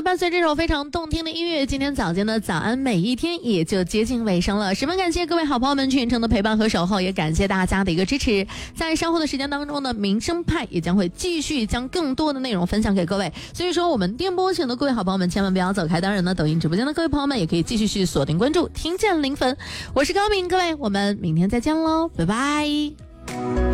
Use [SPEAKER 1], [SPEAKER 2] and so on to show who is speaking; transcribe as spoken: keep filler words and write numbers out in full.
[SPEAKER 1] 伴随这首非常动听的音乐，今天早间的早安每一天也就接近尾声了。十分感谢各位好朋友们全程的陪伴和守候，也感谢大家的一个支持。在稍后的时间当中呢，民生派也将会继续将更多的内容分享给各位。所以说，我们电波前的各位好朋友们千万不要走开。当然呢，抖音直播间的各位朋友们也可以继续去锁定关注，听见零粉，我是高明，各位，我们明天再见喽，拜拜。